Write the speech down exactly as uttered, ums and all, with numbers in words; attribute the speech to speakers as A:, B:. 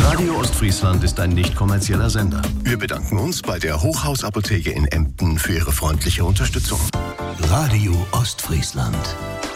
A: Radio Ostfriesland ist ein nicht kommerzieller Sender. Wir bedanken uns bei der Hochhausapotheke in Emden für ihre freundliche Unterstützung.
B: Radio Ostfriesland.